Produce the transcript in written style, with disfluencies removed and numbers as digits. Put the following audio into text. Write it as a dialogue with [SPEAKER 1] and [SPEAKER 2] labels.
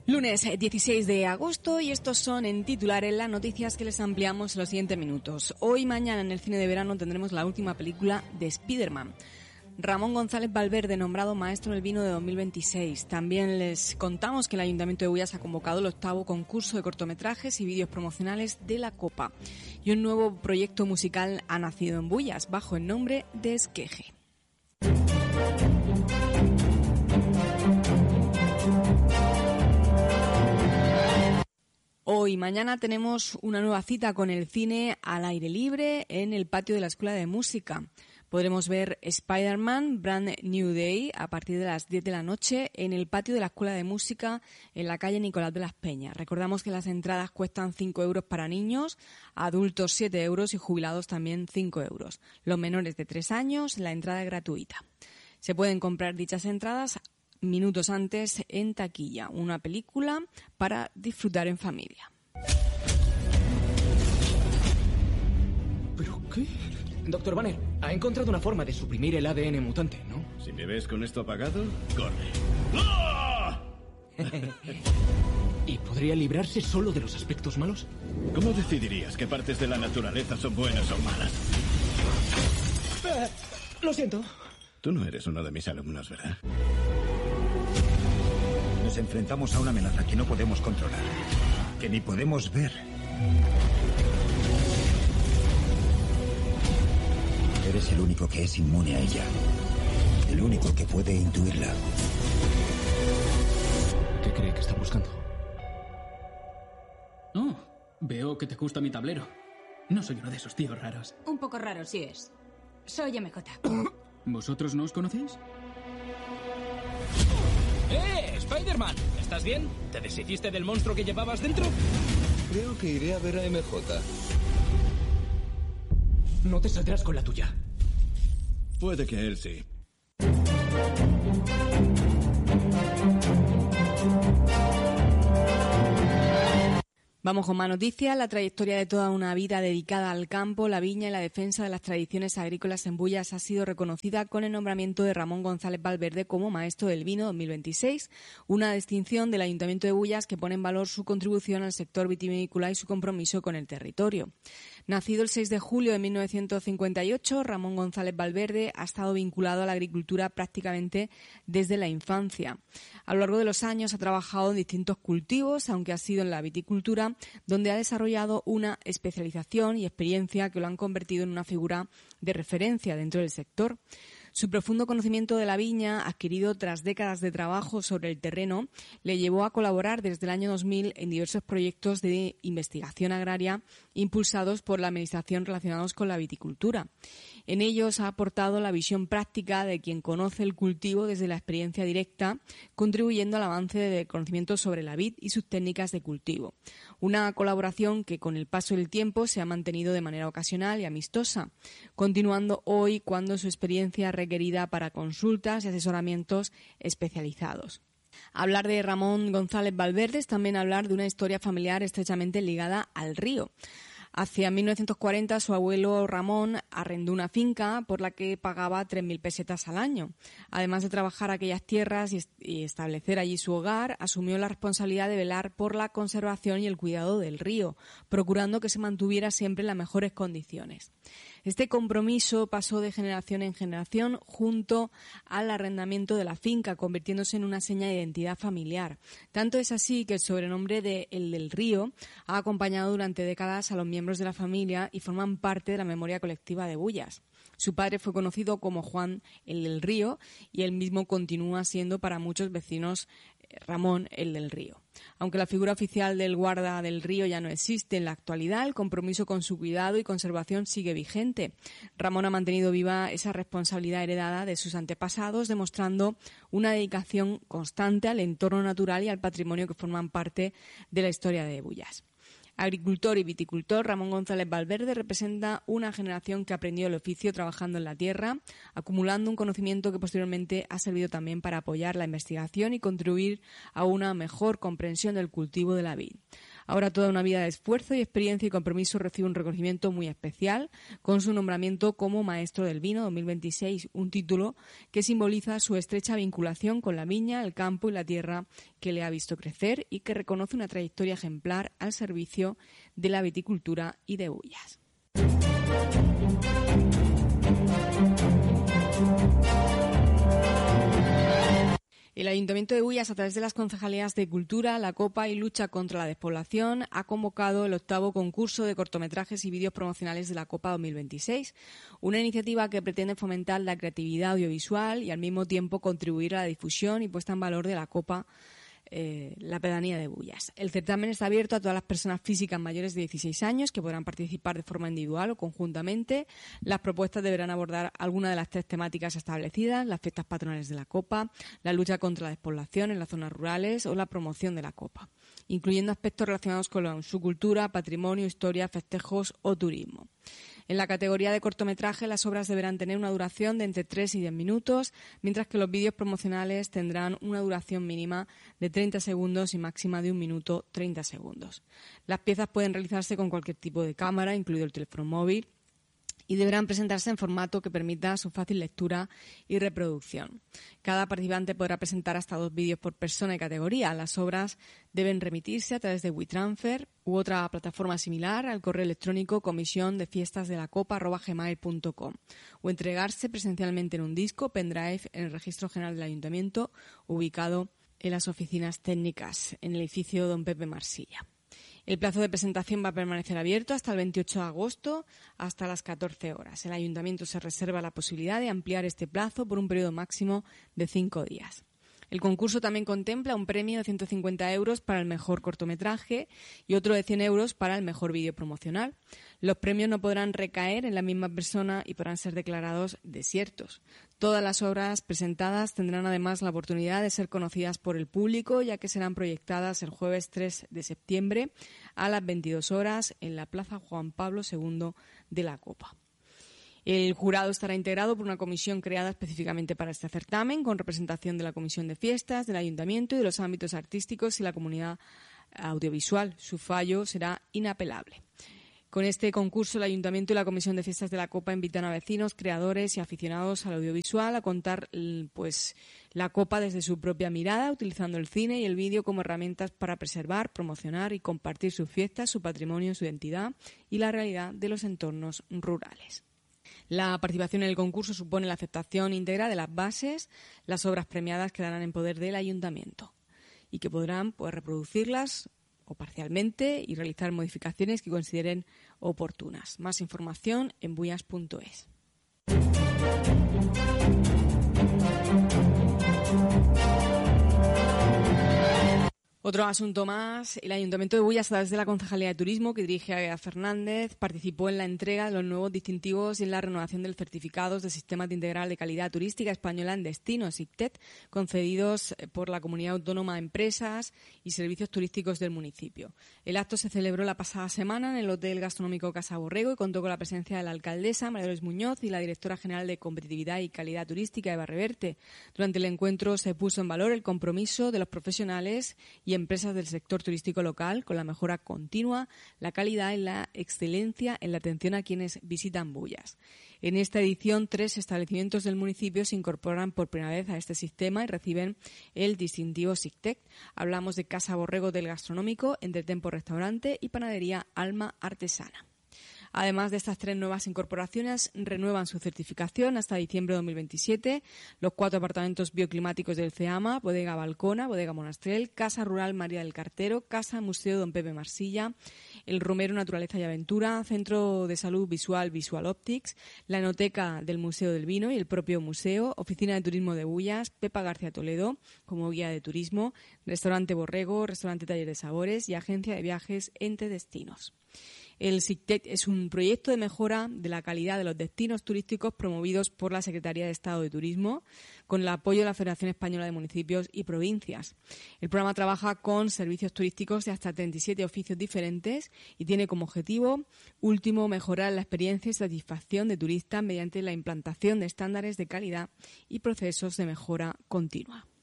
[SPEAKER 1] Lunes 16 de agosto y estos son en titulares las noticias que les ampliamos en los siguientes minutos. Hoy y mañana en el cine de verano tendremos la última película de Spider-Man. Ramón González Valverde, nombrado maestro del vino de 2026. También les contamos que el Ayuntamiento de Bullas ha convocado el 8º concurso de cortometrajes y vídeos promocionales de la Copa. Y un nuevo proyecto musical ha nacido en Bullas bajo el nombre de Esqueje. Hoy y mañana tenemos una nueva cita con el cine al aire libre en el patio de la Escuela de Música. Podremos ver Spider-Man Brand New Day a partir de las 10 de la noche en el patio de la Escuela de Música en la calle Nicolás de las Peñas. Recordamos que las entradas cuestan 5 euros para niños, adultos 7 euros y jubilados también 5 euros. Los menores de 3 años, la entrada es gratuita. Se pueden comprar dichas entradas minutos antes en taquilla. Una película para disfrutar en familia.
[SPEAKER 2] ¿Pero qué? Doctor Banner, ha encontrado una forma de suprimir el ADN mutante, ¿no?
[SPEAKER 3] Si me ves con esto apagado, corre. ¡Ah!
[SPEAKER 2] ¿Y podría librarse solo de los aspectos malos?
[SPEAKER 3] ¿Cómo decidirías qué partes de la naturaleza son buenas o malas?
[SPEAKER 2] Lo siento.
[SPEAKER 3] Tú no eres uno de mis alumnos, ¿verdad?
[SPEAKER 4] Nos enfrentamos a una amenaza que no podemos controlar, que ni podemos ver. Eres el único que es inmune a ella. El único que puede intuirla.
[SPEAKER 2] ¿Qué cree que está buscando?
[SPEAKER 5] Oh, veo que te gusta mi tablero. No soy uno de esos tíos raros.
[SPEAKER 6] Un poco raro, sí es. Soy MJ.
[SPEAKER 5] ¿Vosotros no os conocéis?
[SPEAKER 2] ¡Spider-Man! ¿Estás bien? ¿Te deshiciste del monstruo que llevabas dentro?
[SPEAKER 7] Creo que iré a ver a MJ.
[SPEAKER 2] No te saldrás con la tuya.
[SPEAKER 3] Puede que él sí.
[SPEAKER 1] Vamos con más noticias. La trayectoria de toda una vida dedicada al campo, la viña y la defensa de las tradiciones agrícolas en Bullas ha sido reconocida con el nombramiento de Ramón González Valverde como maestro del vino 2026, una distinción del Ayuntamiento de Bullas que pone en valor su contribución al sector vitivinícola y su compromiso con el territorio. Nacido el 6 de julio de 1958, Ramón González Valverde ha estado vinculado a la agricultura prácticamente desde la infancia. A lo largo de los años ha trabajado en distintos cultivos, aunque ha sido en la viticultura donde ha desarrollado una especialización y experiencia que lo han convertido en una figura de referencia dentro del sector. Su profundo conocimiento de la viña, adquirido tras décadas de trabajo sobre el terreno, le llevó a colaborar desde el año 2000 en diversos proyectos de investigación agraria impulsados por la Administración relacionados con la viticultura. En ellos ha aportado la visión práctica de quien conoce el cultivo desde la experiencia directa, contribuyendo al avance del conocimiento sobre la vid y sus técnicas de cultivo. Una colaboración que con el paso del tiempo se ha mantenido de manera ocasional y amistosa, continuando hoy cuando su experiencia es requerida para consultas y asesoramientos especializados. Hablar de Ramón González Valverde es también hablar de una historia familiar estrechamente ligada al río. Hacia 1940 su abuelo Ramón arrendó una finca por la que pagaba 3.000 pesetas al año. Además de trabajar aquellas tierras y establecer allí su hogar, asumió la responsabilidad de velar por la conservación y el cuidado del río, procurando que se mantuviera siempre en las mejores condiciones. Este compromiso pasó de generación en generación junto al arrendamiento de la finca, convirtiéndose en una seña de identidad familiar. Tanto es así que el sobrenombre de El del Río ha acompañado durante décadas a los miembros de la familia y forman parte de la memoria colectiva de Bullas. Su padre fue conocido como Juan el del Río y él mismo continúa siendo para muchos vecinos Ramón el del Río. Aunque la figura oficial del guarda del río ya no existe en la actualidad, el compromiso con su cuidado y conservación sigue vigente. Ramón ha mantenido viva esa responsabilidad heredada de sus antepasados, demostrando una dedicación constante al entorno natural y al patrimonio que forman parte de la historia de Bullas. Agricultor y viticultor, Ramón González Valverde representa una generación que aprendió el oficio trabajando en la tierra, acumulando un conocimiento que posteriormente ha servido también para apoyar la investigación y contribuir a una mejor comprensión del cultivo de la vid. Ahora toda una vida de esfuerzo y experiencia y compromiso recibe un reconocimiento muy especial con su nombramiento como Maestro del Vino 2026, un título que simboliza su estrecha vinculación con la viña, el campo y la tierra que le ha visto crecer y que reconoce una trayectoria ejemplar al servicio de la viticultura y de Bullas. El Ayuntamiento de Bullas, a través de las concejalías de Cultura, la Copa y Lucha contra la Despoblación, ha convocado el 8º concurso de cortometrajes y vídeos promocionales de la Copa 2026, una iniciativa que pretende fomentar la creatividad audiovisual y al mismo tiempo contribuir a la difusión y puesta en valor de la Copa, la pedanía de Bullas. El certamen está abierto a todas las personas físicas mayores de 16 años que podrán participar de forma individual o conjuntamente. Las propuestas deberán abordar alguna de las 3 temáticas establecidas: las fiestas patronales de la Copa, la lucha contra la despoblación en las zonas rurales o la promoción de la Copa, incluyendo aspectos relacionados con su cultura, patrimonio, historia, festejos o turismo. En la categoría de cortometraje, las obras deberán tener una duración de entre 3 y 10 minutos, mientras que los vídeos promocionales tendrán una duración mínima de 30 segundos y máxima de 1 minuto 30 segundos. Las piezas pueden realizarse con cualquier tipo de cámara, incluido el teléfono móvil, y deberán presentarse en formato que permita su fácil lectura y reproducción. Cada participante podrá presentar hasta 2 vídeos por persona y categoría. Las obras deben remitirse a través de WeTransfer u otra plataforma similar al correo electrónico comisiondeffiestasdelacopa@gmail.com o entregarse presencialmente en un disco pendrive en el Registro General del Ayuntamiento, ubicado en las oficinas técnicas en el edificio Don Pepe Marsilla. El plazo de presentación va a permanecer abierto hasta el 28 de agosto, hasta las 14 horas. El Ayuntamiento se reserva la posibilidad de ampliar este plazo por un periodo máximo de 5 días. El concurso también contempla un premio de 150 euros para el mejor cortometraje y otro de 100 euros para el mejor vídeo promocional. Los premios no podrán recaer en la misma persona y podrán ser declarados desiertos. Todas las obras presentadas tendrán además la oportunidad de ser conocidas por el público, ya que serán proyectadas el jueves 3 de septiembre a las 22 horas en la Plaza Juan Pablo II de la Copa. El jurado estará integrado por una comisión creada específicamente para este certamen, con representación de la Comisión de Fiestas, del Ayuntamiento y de los ámbitos artísticos y la comunidad audiovisual. Su fallo será inapelable. Con este concurso, el Ayuntamiento y la Comisión de Fiestas de la Copa invitan a vecinos, creadores y aficionados al audiovisual a contar la Copa desde su propia mirada, utilizando el cine y el vídeo como herramientas para preservar, promocionar y compartir sus fiestas, su patrimonio, su identidad y la realidad de los entornos rurales. La participación en el concurso supone la aceptación íntegra de las bases. Las obras premiadas quedarán en poder del Ayuntamiento y que podrán reproducirlas o parcialmente y realizar modificaciones que consideren oportunas. Más información en bullas.es. Otro asunto más, el Ayuntamiento de Bullas, a través de la Concejalía de Turismo, que dirige Agueda Fernández, participó en la entrega de los nuevos distintivos y en la renovación del certificados de Sistema Integral de Calidad Turística Española en Destinos, SICTET, concedidos por la Comunidad Autónoma a empresas y servicios turísticos del municipio. El acto se celebró la pasada semana en el Hotel Gastronómico Casa Borrego y contó con la presencia de la alcaldesa, María Dolores Muñoz, y la directora general de Competitividad y Calidad Turística, Eva Reverte. Durante el encuentro se puso en valor el compromiso de los profesionales y empresas del sector turístico local con la mejora continua, la calidad y la excelencia en la atención a quienes visitan Bullas. En esta edición, 3 establecimientos del municipio se incorporan por primera vez a este sistema y reciben el distintivo SICTEC. Hablamos de Casa Borrego del Gastronómico, Entretempo Restaurante y Panadería Alma Artesana. Además de estas 3 nuevas incorporaciones, renuevan su certificación hasta diciembre de 2027 los 4 apartamentos bioclimáticos del CEAMA, Bodega Balcona, Bodega Monastrell, Casa Rural María del Cartero, Casa Museo Don Pepe Marsilla, el Romero Naturaleza y Aventura, Centro de Salud Visual Visual Optics, la Enoteca del Museo del Vino y el propio museo, Oficina de Turismo de Bullas, Pepa García Toledo como guía de turismo, Restaurante Borrego, Restaurante Taller de Sabores y Agencia de Viajes Ente Destinos. El SICTEC es un proyecto de mejora de la calidad de los destinos turísticos promovidos por la Secretaría de Estado de Turismo con el apoyo de la Federación Española de Municipios y Provincias. El programa trabaja con servicios turísticos de hasta 37 oficios diferentes y tiene como objetivo último mejorar la experiencia y satisfacción de turistas mediante la implantación de estándares de calidad y procesos de mejora continua.